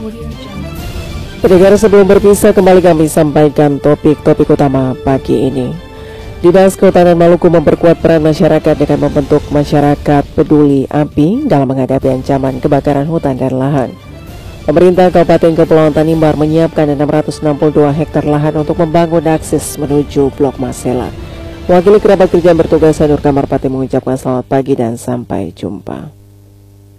Audio Jungle. Pendengar, sebelum berpisah kembali kami sampaikan topik-topik utama pagi ini. Dinas Kehutanan Maluku memperkuat peran masyarakat dengan membentuk masyarakat peduli api dalam menghadapi ancaman kebakaran hutan dan lahan. Pemerintah Kabupaten Kepulauan Tanimbar menyiapkan 662 hektar lahan untuk membangun akses menuju Blok Masela. Wakili kerabat kerja yang bertugas Nur Kamarpati mengucapkan selamat pagi dan sampai jumpa.